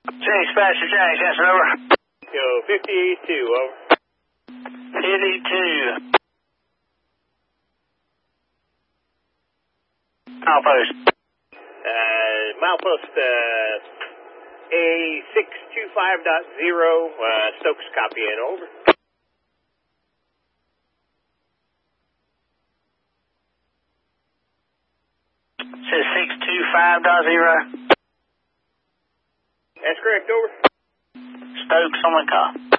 Chase, Pastor Jack, yes, over. Yo, 52, over. 52. Milepost. Milepost, A625.0, Stokes copying, over. Says 625.0. That's correct, over. Stokes on the call.